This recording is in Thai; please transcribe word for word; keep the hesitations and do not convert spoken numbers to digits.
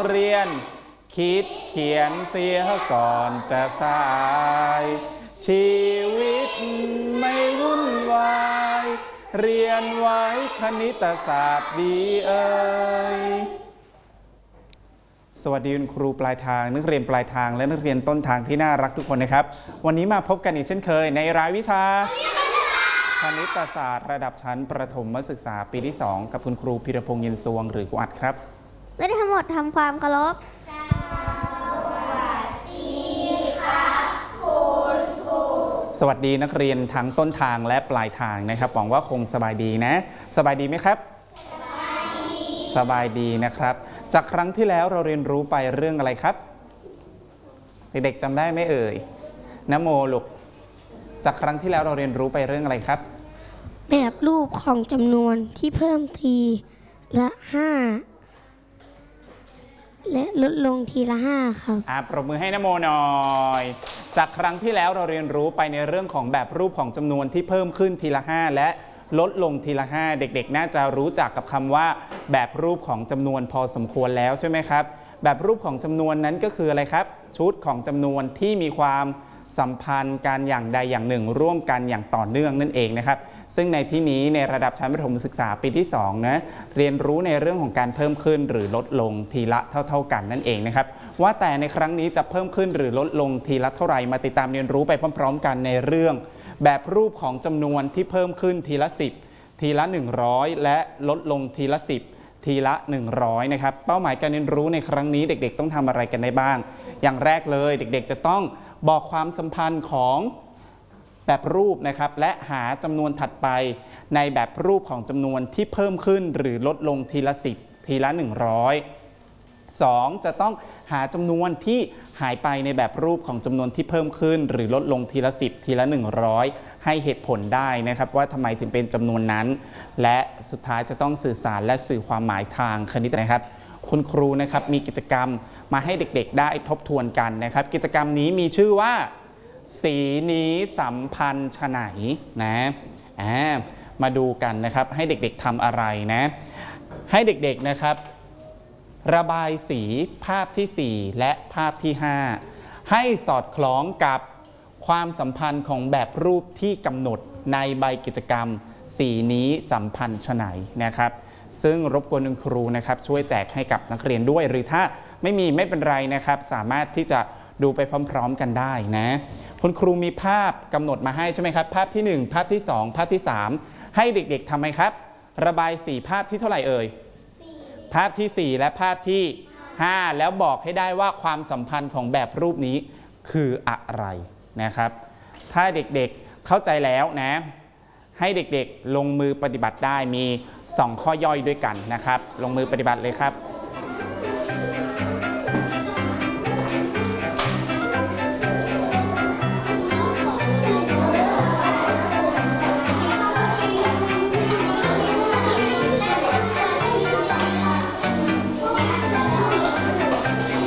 เรียนคิดเขียนเสียก่อนจะสายชีวิตไม่วุ่นวายเรียนไว้คณิตศาสตร์ดีเอ่ยสวัสดีคุณครูปลายทางนักเรียนปลายทางและนักเรียนต้นทางที่น่ารักทุกคนนะครับวันนี้มาพบกันอีกเช่นเคยในรายวิชาคณิตศาสตร์ระดับชั้นประถมศึกษาปีที่สองกับคุณครูพีรพงษ์เย็นสวงหรือครูอัดครับและทั้งหมดทำความเคารพสวัสดีนักเรียนทั้งต้นทางและปลายทางนะครับหวังว่าคงสบายดีนะสบายดีไหมครับสบายดีสบายดีนะครับจากครั้งที่แล้วเราเรียนรู้ไปเรื่องอะไรครับเด็กๆจำได้ไหมเอ่ยนโมลูกจากครั้งที่แล้วเราเรียนรู้ไปเรื่องอะไรครับแบบรูปของจำนวนที่เพิ่มทีละห้าและลดลงทีละห้าครับอ่าปรบมือให้นโมหน่อยจากครั้งที่แล้วเราเรียนรู้ไปในเรื่องของแบบรูปของจำนวนที่เพิ่มขึ้นทีละห้าและลดลงทีละห้าเด็กๆน่าจะรู้จักกับคำว่าแบบรูปของจำนวนพอสมควรแล้วใช่ไหมครับแบบรูปของจำนวนนั้นก็คืออะไรครับชุดของจำนวนที่มีความสัมพันธ์กันอย่างใดอย่างหนึ่งร่วมกันอย่างต่อเนื่องนั่นเองนะครับซึ่งในที่นี้ในระดับชั้นประถมศึกษาปีที่สองนะเรียนรู้ในเรื่องของการเพิ่มขึ้นหรือลดลงทีละเท่าๆกันนั่นเองนะครับว่าแต่ในครั้งนี้จะเพิ่มขึ้นหรือลดลงทีละเท่าไหร่มาติดตามเรียนรู้ไปพร้อมๆกันในเรื่องแบบรูปของจำนวนที่เพิ่มขึ้นทีละสิบทีละหนึ่งร้อยและลดลงทีละสิบทีละหนึ่งร้อยนะครับเป้าหมายการเรียนรู้ในครั้งนี้เด็กๆต้องทำอะไรกันได้บ้างอย่างแรกเลยเด็กๆจะต้องบอกความสัมพันธ์ของแบบรูปนะครับและหาจำนวนถัดไปในแบบรูปของจำนวนที่เพิ่มขึ้นหรือลดลงทีละสิบทีละหนึ่งร้อยสองจะต้องหาจำนวนที่หายไปในแบบรูปของจำนวนที่เพิ่มขึ้นหรือลดลงทีละสิบทีละหนึ่งร้อยให้เหตุผลได้นะครับว่าทำไมถึงเป็นจำนวนนั้นและสุดท้ายจะต้องสื่อสารและสื่อความหมายทางคณิตนะครับคุณครูนะครับมีกิจกรรมมาให้เด็กๆได้ทบทวนกันนะครับกิจกรรมนี้มีชื่อว่าสีนี้สัมพันธ์ไฉนนะมาดูกันนะครับให้เด็กๆทำอะไรนะให้เด็กๆนะครับระบายสีภาพที่สี่และภาพที่ห้าให้สอดคล้องกับความสัมพันธ์ของแบบรูปที่กำหนดในใบกิจกรรมสีนี้สัมพันธ์ไฉนนะครับซึ่งรบกวนคุณครูนะครับช่วยแจกให้กับนักเรียนด้วยหรือถ้าไม่มีไม่เป็นไรนะครับสามารถที่จะดูไปพร้อมๆกันได้นะคุณครูมีภาพกำหนดมาให้ใช่ไหมครับภาพที่หนึ่งภาพที่สองภาพที่สามให้เด็กๆทำไหมครับระบายสีภาพที่เท่าไหร่เอ่ยภาพที่สี่และภาพที่ห้าแล้วบอกให้ได้ว่าความสัมพันธ์ของแบบรูปนี้คืออะไรนะครับถ้าเด็กๆเข้าใจแล้วนะให้เด็กๆลงมือปฏิบัติได้มีสองข้อย่อยด้วยกันนะครับลงมือปฏิบัติเลยครับ